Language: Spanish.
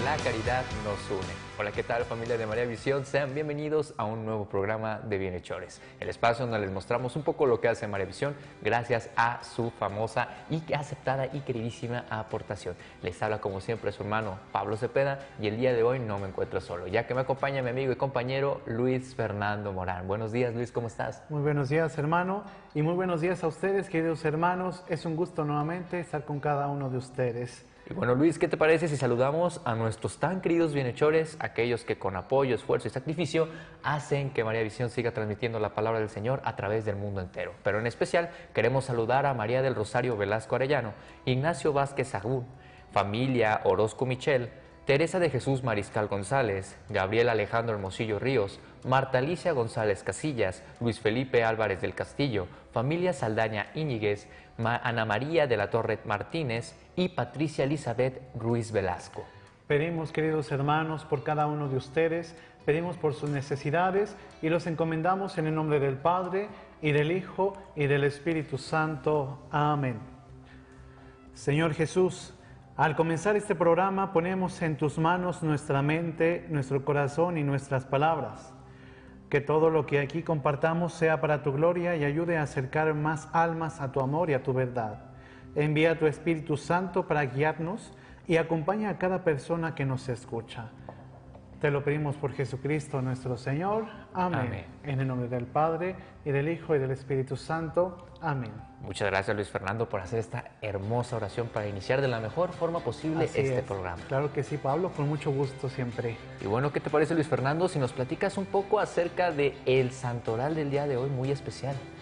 la caridad nos une. Hola, ¿qué tal, familia de María Visión? Sean bienvenidos a un nuevo programa de Bienhechores, el espacio donde les mostramos un poco lo que hace María Visión gracias a su famosa y aceptada y queridísima aportación. Les habla como siempre su hermano Pablo Cepeda y el día de hoy no me encuentro solo, ya que me acompaña mi amigo y compañero Luis Fernando Morán. Buenos días, Luis, ¿cómo estás? Muy buenos días, hermano, y muy buenos días a ustedes, queridos hermanos. Es un gusto nuevamente estar con cada uno de ustedes. Y bueno, Luis, ¿qué te parece si saludamos a nuestros tan queridos bienhechores, aquellos que con apoyo, esfuerzo y sacrificio hacen que María Visión siga transmitiendo la palabra del Señor a través del mundo entero? Pero en especial queremos saludar a María del Rosario Velasco Arellano, Ignacio Vázquez Sagún, familia Orozco Michel, Teresa de Jesús Mariscal González, Gabriel Alejandro Hermosillo Ríos, Marta Alicia González Casillas, Luis Felipe Álvarez del Castillo, familia Saldaña Íñiguez, Ana María de la Torre Martínez y Patricia Elizabeth Ruiz Velasco. Pedimos, queridos hermanos, por cada uno de ustedes, pedimos por sus necesidades y los encomendamos en el nombre del Padre, y del Hijo, y del Espíritu Santo. Amén. Señor Jesús, al comenzar este programa ponemos en tus manos nuestra mente, nuestro corazón y nuestras palabras. Que todo lo que aquí compartamos sea para tu gloria y ayude a acercar más almas a tu amor y a tu verdad. Envía tu Espíritu Santo para guiarnos y acompaña a cada persona que nos escucha. Te lo pedimos por Jesucristo nuestro Señor. Amén. Amén. En el nombre del Padre, y del Hijo, y del Espíritu Santo. Amén. Muchas gracias, Luis Fernando, por hacer esta hermosa oración para iniciar de la mejor forma posible Así este es. programa. Claro que sí, Pablo, con mucho gusto siempre. Y bueno, ¿qué te parece, Luis Fernando, si nos platicas un poco acerca de el santoral del día de hoy, muy especial?